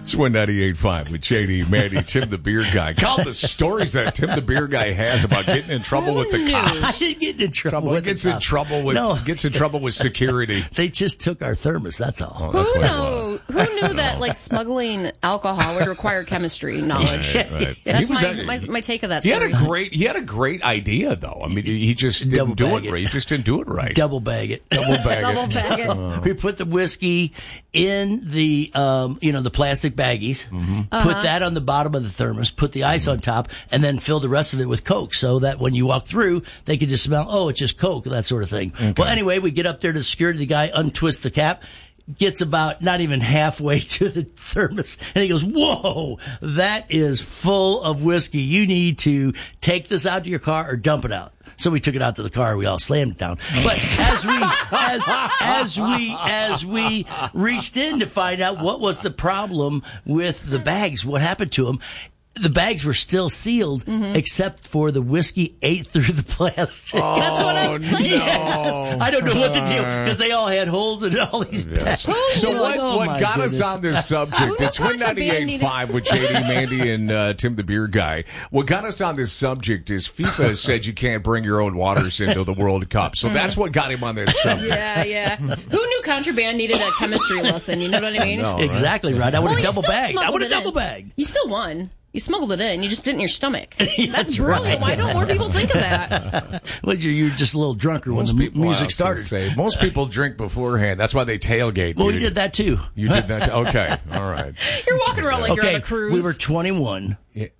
It's 198.5 with JD, Mandy, Tim the Beer Guy. Call the stories that Tim the Beer Guy has about getting in trouble with the cops. I didn't get in trouble. He gets in trouble with security. They just took our thermos. That's all. Oh, Who knew that like smuggling alcohol would require chemistry knowledge? Right. That's my take of that He story. had a great idea though. I mean, he just didn't do it right. He just didn't do it right. Double bag it. Double bag it. We put the whiskey in the the plastic baggies. Mm-hmm. Put that on the bottom of the thermos. Put the ice on top, and then fill the rest of it with Coke, so that when you walk through, they could just smell. Oh, it's just Coke, that sort of thing. Okay. Well, anyway, we get up there to security. The guy untwists the cap. Gets about not even halfway to the thermos, and he goes, "Whoa, that is full of whiskey. You need to take this out to your car or dump it out." So we took it out to the car. We all slammed it down. But as we reached in to find out what was the problem with the bags, what happened to them. The bags were still sealed, except for the whiskey ate through the plastic. Oh, that's what I'm saying. Yes. I don't know what to do, because they all had holes in all these bags. So what got us on this subject? It's 198.5 with JD, Mandy, and Tim the Beer Guy. What got us on this subject is FIFA said you can't bring your own waters into the World Cup. So that's what got him on this subject. Yeah. Who knew contraband needed a chemistry lesson? You know what I mean? No, exactly right. I would have double bagged. I would have double bagged. You still won. You smuggled it in. You just did it in your stomach. That's brilliant. Right. Why don't more people think of that? Well, you're just a little drunker when the music started. Most people drink beforehand. That's why they tailgate. Well, we did that too. You did that too? Okay. All right. You're walking around like you're on a cruise. We were 21. Yeah.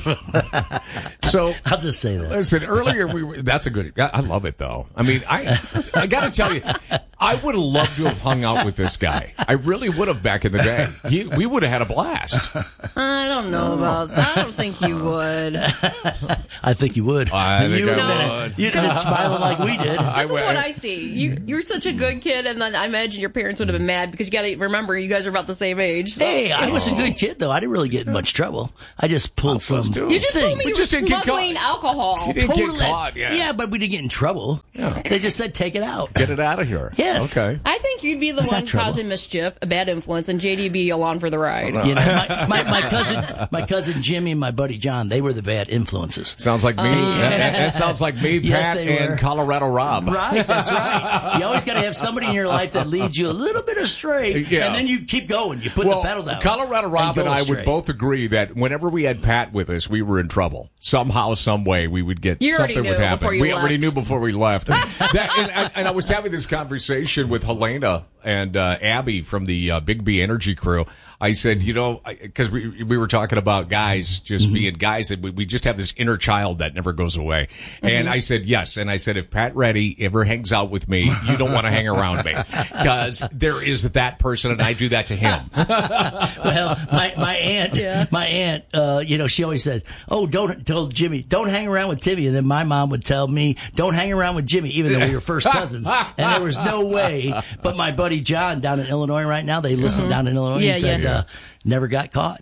So I'll just say that. Listen, earlier that's a good. I love it though. I mean, I got to tell you, I would have loved to have hung out with this guy. I really would have back in the day. We would have had a blast. I don't know about that. I don't think you would. I think you would. You'd have been smiling like we did. This is what I see. You're such a good kid, and then I imagine your parents would have been mad because you got to remember you guys are about the same age. So. Hey, I was a good kid though. I didn't really get in much trouble. I just pulled some. You just told me you were smuggling alcohol. You didn't get caught, yeah, but we didn't get in trouble. Yeah. They just said take it out. Get it out of here. Yes. Okay. I think you'd be the one causing mischief, a bad influence, and JD be along for the ride. You know, my cousin Jimmy and my buddy John, they were the bad influences. Sounds like me. That sounds like me, Pat, and Colorado Rob. Right, that's right. You always got to have somebody in your life that leads you a little bit astray, and then you keep going. You put the pedal down. Colorado Rob and I would both agree that whenever we had Pat with us, we were in trouble. Somehow, some way, we would get something would happen. We already knew before we left. And I was having this conversation with Helena and Abby from the Big B Energy crew. I said, because we were talking about guys just being guys, and we just have this inner child that never goes away. And I said, yes. And I said, if Pat Reddy ever hangs out with me, you don't want to hang around me, because there is that person, and I do that to him. Well, my aunt, she always said, "Oh, don't tell Jimmy, don't hang around with Timmy." And then my mom would tell me, "Don't hang around with Jimmy," even though we were first cousins. And there was no way. But my buddy John down in Illinois right now, they listen down in Illinois. He said, never got caught.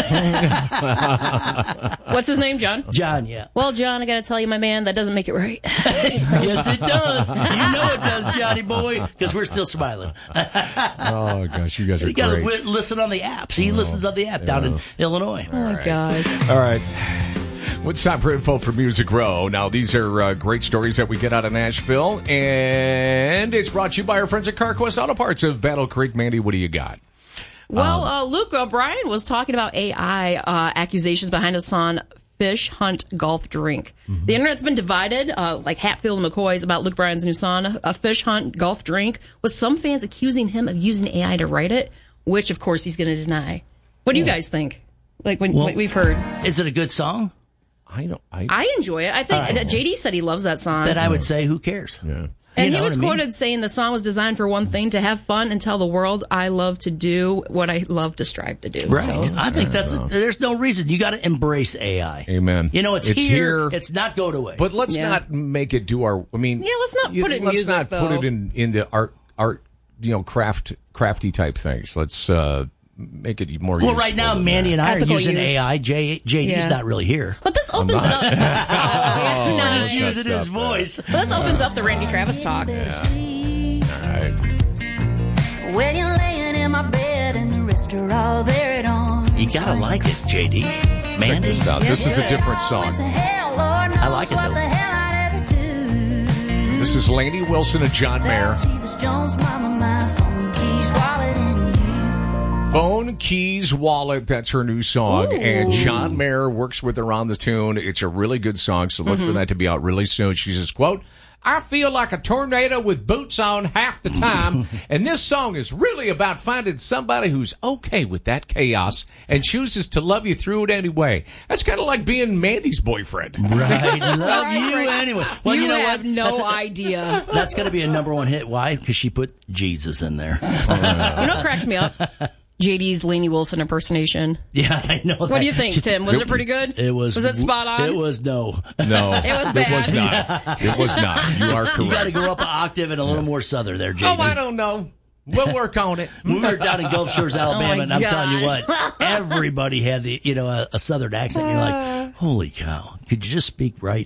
What's his name, John? John, yeah. Well, John, I got to tell you, my man, that doesn't make it right. Yes, it does. You know it does, Johnny boy, because we're still smiling. Oh, gosh, you guys are great. You got to listen on the apps. He listens on the app down in Illinois. Oh, my God. All right. What's time for info for Music Row? Now, these are great stories that we get out of Nashville, and it's brought to you by our friends at CarQuest Auto Parts of Battle Creek. Mandy, what do you got? Well, Luke O'Brien was talking about AI accusations behind his son Fish Hunt Golf Drink. The internet's been divided, like Hatfield and McCoy's, about Luke Bryan's new song, a Fish Hunt Golf Drink, with some fans accusing him of using AI to write it, which, of course, he's going to deny. What do you guys think? Like when we've heard. Is it a good song? I enjoy it. I think JD said he loves that song. Then I would say, who cares? Yeah. And he was quoted saying the song was designed for one thing, to have fun and tell the world I love to do what I love to strive to do. Right. So. I think there's no reason. You got to embrace AI. Amen. It's here. It's not going away. But let's not make it do our, let's not put it in music, let's not put it into art, crafty type things. Let's, make it more useful. Well, right now, Mandy and I are using AI. JD's not really here. But this opens it up. He's using his voice. But this opens up the Randy Travis talk. Yeah. All right. When you're laying in my bed and the rest are all there at home, You gotta like it, JD. Mandy? Check this out. This is a different song. I like it, though. This is Lainey Wilson and John Mayer. Phone, Keys, Wallet. That's her new song. Ooh. And John Mayer works with her on the tune. It's a really good song, so look for that to be out really soon. She says, quote, I feel like a tornado with boots on half the time, and this song is really about finding somebody who's okay with that chaos and chooses to love you through it anyway. That's kind of like being Mandy's boyfriend. Right. Love you anyway. Well, you know have what? No idea. That's going to be a number one hit. Why? Because she put Jesus in there. You know what cracks me up? JD's Lainey Wilson impersonation. Yeah, I know that. What do you think, Tim? Was it pretty good? It was. Was it spot on? It was no. No. It was bad. It was not. It was not. You are correct. You got to go up an octave and a little more southern there, JD. Oh, I don't know. We'll work on it. We were down in Gulf Shores, Alabama, and I'm telling you what, everybody had a southern accent. You're like, holy cow, could you just speak right?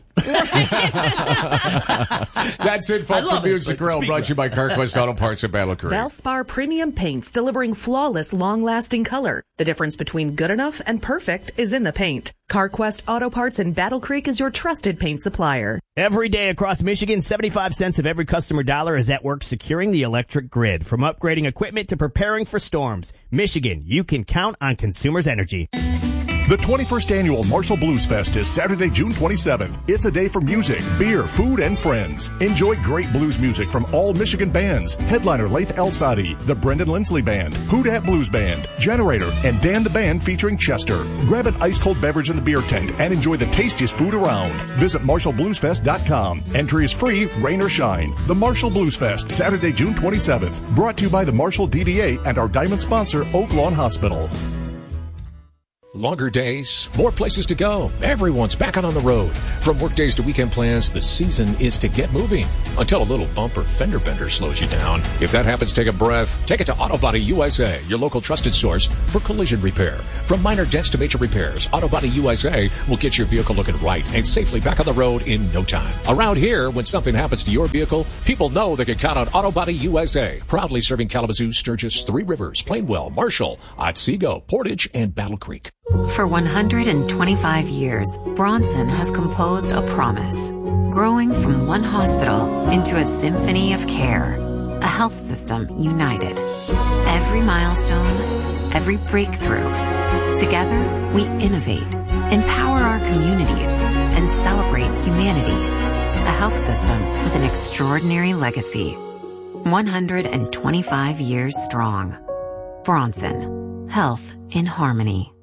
That's it, folks. The Music Row brought to you by CarQuest Auto Parts at Battle Creek. Valspar Premium Paints, delivering flawless, long-lasting color. The difference between good enough and perfect is in the paint. CarQuest Auto Parts in Battle Creek is your trusted paint supplier. Every day across Michigan, 75 cents of every customer dollar is at work securing the electric grid. From upgrading equipment to preparing for storms, Michigan, you can count on Consumers Energy. The 21st Annual Marshall Blues Fest is Saturday, June 27th. It's a day for music, beer, food, and friends. Enjoy great blues music from all Michigan bands. Headliner Laith El-Sadi, the Brendan Lindsley Band, Houdat Blues Band, Generator, and Dan the Band featuring Chester. Grab an ice-cold beverage in the beer tent and enjoy the tastiest food around. Visit MarshallBluesFest.com. Entry is free, rain or shine. The Marshall Blues Fest, Saturday, June 27th. Brought to you by the Marshall DDA and our diamond sponsor, Oak Lawn Hospital. Longer days, more places to go. Everyone's back out on the road. From work days to weekend plans, the season is to get moving. Until a little bumper fender bender slows you down. If that happens, take a breath. Take it to Auto Body USA, your local trusted source for collision repair. From minor dents to major repairs, Auto Body USA will get your vehicle looking right and safely back on the road in no time. Around here, when something happens to your vehicle, people know they can count on Auto Body USA. Proudly serving Kalamazoo, Sturgis, Three Rivers, Plainwell, Marshall, Otsego, Portage, and Battle Creek. For 125 years, Bronson has composed a promise, growing from one hospital into a symphony of care, a health system united. Every milestone, every breakthrough. Together, we innovate, empower our communities, and celebrate humanity. A health system with an extraordinary legacy. 125 years strong. Bronson. Health in harmony.